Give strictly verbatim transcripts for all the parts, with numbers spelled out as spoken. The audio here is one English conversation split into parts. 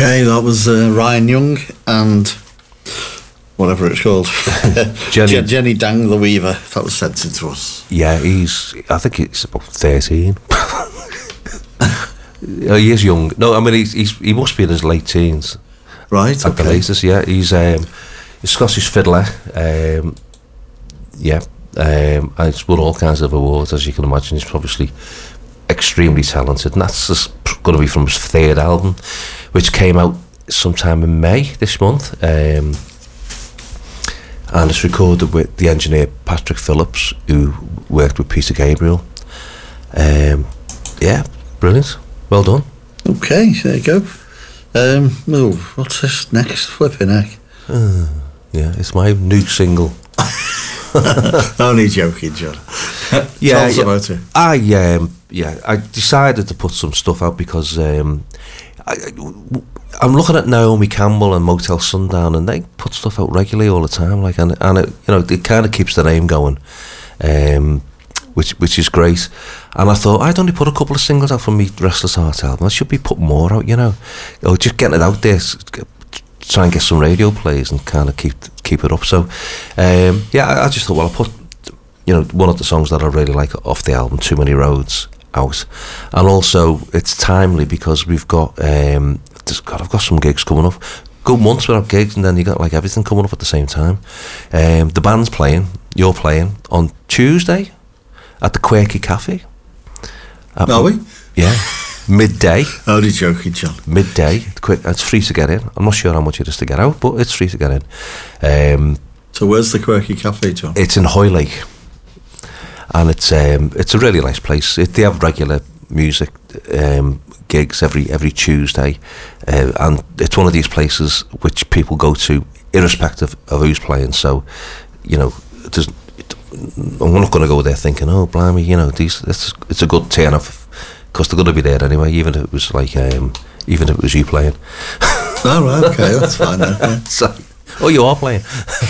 Okay, that was uh, Ryan Young and whatever it's called. Jenny. Je- Jenny Dang the Weaver. That was sent in to us. Yeah, he's, I think he's about thirteen. He is young. No, I mean, he's, he's he must be in his late teens. Right, At okay. the latest, yeah. He's um, a Scottish fiddler. Um, yeah. Um, and he's won all kinds of awards, as you can imagine. He's obviously extremely talented. And that's just going to be from his third album, which came out sometime in May this month. Um, and it's recorded with the engineer Patrick Phillips, who worked with Peter Gabriel. Um, yeah, brilliant. Well done. Okay, there you go. Um, oh, what's this next? Flipping heck. Uh, yeah, it's my new single. Only joking, John. Yeah, Tell us yeah. about it. I um, yeah, I decided to put some stuff out because um, I, I'm looking at Naomi Campbell and Motel Sundown, and they put stuff out regularly all the time. Like, and and it, you know, it kind of keeps the name going, um, which which is great. And I thought I'd only put a couple of singles out from me Restless Heart album. I should be putting more out, you know, or just getting it out there. Try and get some radio plays and kind of keep keep it up. So, um, yeah, I, I just thought, well, I'll put, you know, one of the songs that I really like off the album, Too Many Roads, out. And also, it's timely because we've got, um, God, I've got some gigs coming up. Good months without gigs, and then you got like everything coming up at the same time. Um, the band's playing, you're playing, on Tuesday at the Quirky Cafe. At Are we? Yeah. Midday. Only joking, John. Midday. Quick, it's free to get in. I'm not sure how much it is to get out, but it's free to get in. Um, so where's the Quirky Cafe, John? It's in Hoylake, and it's um, it's a really nice place. It, they have regular music um, gigs every every Tuesday, uh, and it's one of these places which people go to irrespective of who's playing. So, you know, there's, I'm not going to go there thinking, oh, blimey, you know, these it's it's a good turn off. Because they're going to be there anyway, even if it was like, um, even if it was you playing. Oh, right, okay, that's fine. Then, yeah. So, oh, you are playing.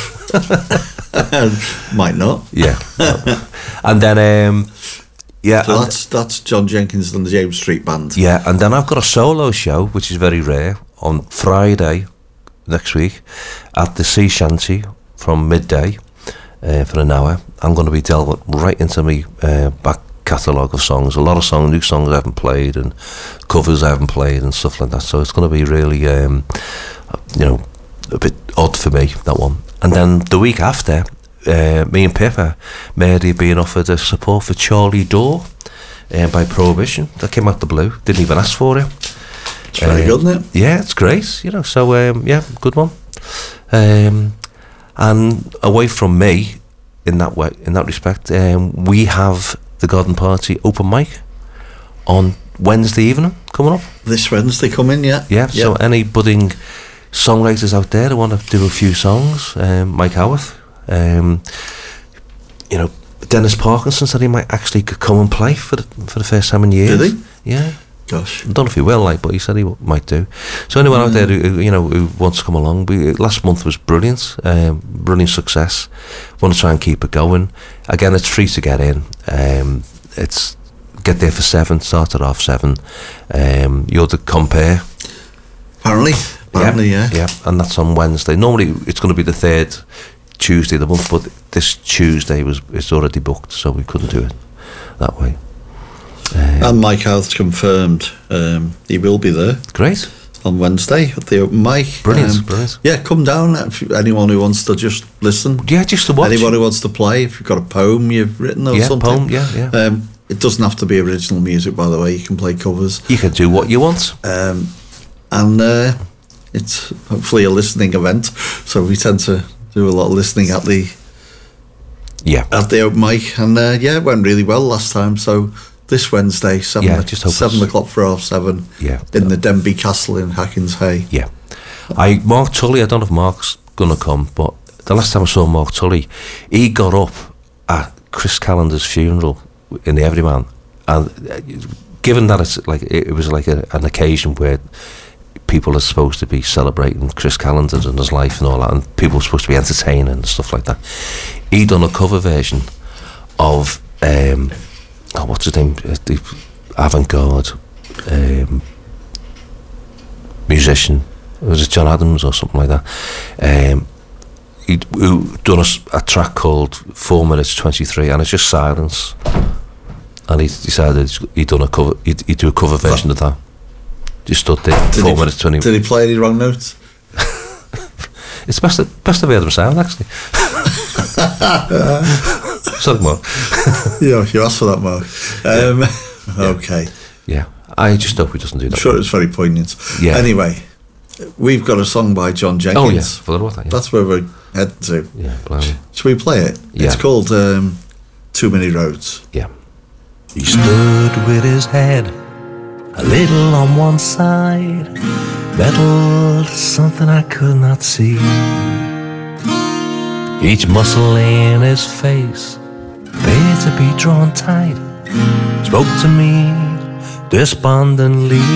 Might not. Yeah. And then, um, yeah. So and that's that's John Jenkins and the James Street Band. Yeah, and then I've got a solo show, which is very rare, on Friday next week at the Sea Shanty from midday uh, for an hour. I'm going to be delving right into me uh, back catalogue of songs, a lot of songs, new songs I haven't played, and covers I haven't played, and stuff like that. So it's going to be really, um, you know, a bit odd for me, that one. And then the week after, uh, me and Pippa, Mary being offered a support for Charlie Dore uh, by Prohibition. That came out the blue. Didn't even ask for it. It's very uh, good, isn't it? Yeah, it's great. You know, so um, yeah, good one. Um, and away from me, in that way, in that respect, um, we have the Garden Party open mic on Wednesday evening coming up. This Wednesday coming, yeah. Yeah, so yeah. Any budding songwriters out there who want to do a few songs, um, Mike Howarth, um, you know, Dennis Parkinson said he might actually could come and play for the, for the first time in years. Did he? Yeah. Gosh. I don't know if he will, like, but he said he w- might do. So anyone mm. out there who, you know, who wants to come along, we, last month was brilliant, um, brilliant success. Want to try and keep it going. Again, it's free to get in. Um, it's get there for seven, start at half seven. Um, you're the compare. Apparently, apparently, yeah, yeah. Yeah, and that's on Wednesday. Normally, it's going to be the third Tuesday of the month, but this Tuesday was it's already booked, so we couldn't do it that way. Um, and Mike Howarth confirmed um, he will be there. Great. On Wednesday at the open mic. Brilliant, um, brilliant. Yeah, come down. If anyone who wants to just listen. Yeah, just to watch. Anyone who wants to play. If you've got a poem you've written or yeah, something. Poem, yeah, yeah. Um, it doesn't have to be original music, by the way. You can play covers. You can do what you want. Um, and uh, it's hopefully a listening event. So we tend to do a lot of listening at the yeah at the open mic. And uh, yeah, it went really well last time. So this Wednesday, seven, yeah, just seven o'clock for half seven, yeah, in the Denby Castle in Hackins Hay. Yeah, I Mark Tully. I don't know if Mark's gonna come, but the last time I saw Mark Tully, he got up at Chris Callender's funeral in the Everyman, and given that it's like it was like a, an occasion where people are supposed to be celebrating Chris Callender and his life and all that, and people are supposed to be entertaining and stuff like that, he done a cover version of um. Oh, what's his name? Uh, the avant-garde um, musician. Was it John Adams or something like that? Um, he'd, he'd done a, a track called Four Minutes Twenty-Three, and it's just silence. And he decided he'd done a cover. He'd, he'd do a cover version of that. Just stood there. Did four he, minutes twenty. Did he play any wrong notes? It's the best. Best I've heard him sound, actually. Sorry, Mark. Yeah, you asked for that, Mark. Um, yeah. Okay. Yeah, I just hope he doesn't do that. I'm sure it's very poignant. Yeah. Anyway, we've got a song by John Jenkins. Oh yeah, forgot about that. Yeah. That's where we're heading to. Yeah, blimey. Shall we play it? Yeah. It's called um, Too Many Roads. Yeah. He stood with his head a little on one side, battled something I could not see. Each muscle in his face appeared to be drawn tight, spoke to me despondently.